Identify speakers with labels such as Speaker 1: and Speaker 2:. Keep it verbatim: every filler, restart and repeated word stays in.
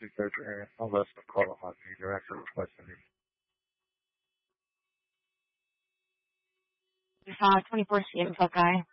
Speaker 1: because uh, unless the call on me, they're actually requesting me.
Speaker 2: Uh, twenty-four C M Buckeye.